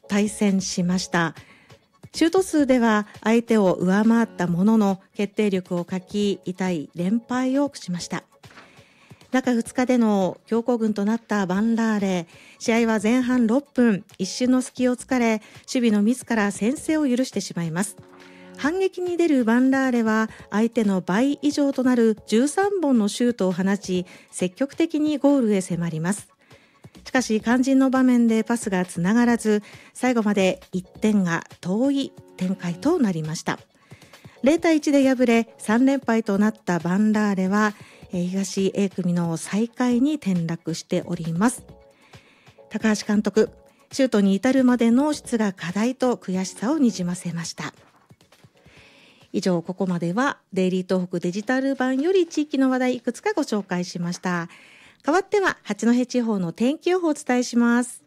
対戦しました。シュート数では相手を上回ったものの決定力を欠き、痛い連敗を喫しました。中2日での強行軍となったバンラーレ、試合は前半6分、一瞬の隙を突かれ、守備のミスから先制を許してしまいます。反撃に出るバンラーレは相手の倍以上となる13本のシュートを放ち、積極的にゴールへ迫ります。しかし肝心の場面でパスがつながらず、最後まで1点が遠い展開となりました。0対1で敗れ3連敗となったバンラーレは東 A 組の最下位に転落しております。高橋監督、シュートに至るまでの質が課題と悔しさをにじませました。以上、ここまではデイリー東北デジタル版より地域の話題いくつかご紹介しました。代わっては八戸地方の天気予報をお伝えします。